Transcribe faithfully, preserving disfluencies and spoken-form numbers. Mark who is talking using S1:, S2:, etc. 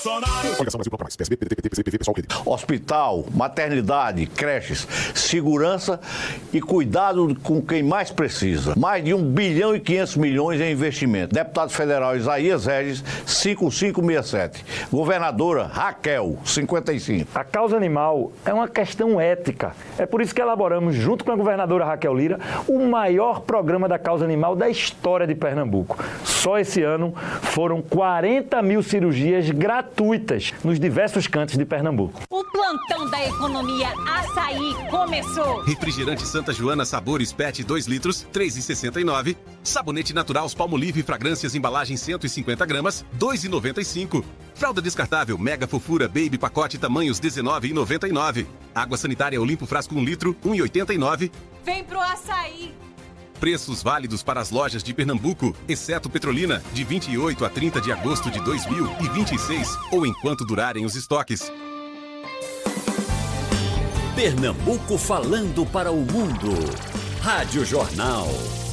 S1: Hospital, maternidade, creches, segurança e cuidado com quem mais precisa. Mais de um bilhão e quinhentos milhões em investimento. Deputado federal Isaías Regis, cinquenta e cinco sessenta e sete. Governadora Raquel, cinquenta e cinco.
S2: A causa animal é uma questão ética. É por isso que elaboramos, junto com a governadora Raquel Lira, o maior programa da causa animal da história de Pernambuco. Só esse ano foram quarenta mil cirurgias gratuitas nos diversos cantos de Pernambuco.
S3: O plantão da economia Açaí começou.
S4: Refrigerante Santa Joana Sabores P E T dois litros, três reais e sessenta e nove centavos. Sabonete natural Palmolive Fragrâncias embalagem cento e cinquenta gramas, dois reais e noventa e cinco centavos. Fralda descartável Mega Fofura Baby pacote tamanhos dezenove reais e noventa e nove centavos. Água sanitária Olimpo frasco um litro, um real e oitenta e nove centavos.
S3: Vem pro Açaí.
S4: Preços válidos para as lojas de Pernambuco, exceto Petrolina, de vinte e oito a trinta de agosto de dois mil e vinte e seis, ou enquanto durarem os estoques.
S5: Pernambuco falando para o mundo. Rádio Jornal.